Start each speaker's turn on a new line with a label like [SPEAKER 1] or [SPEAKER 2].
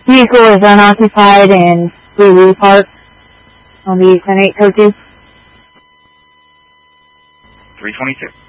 [SPEAKER 1] Vehicle is unoccupied and we parked on the 10-8 code 2.
[SPEAKER 2] 322.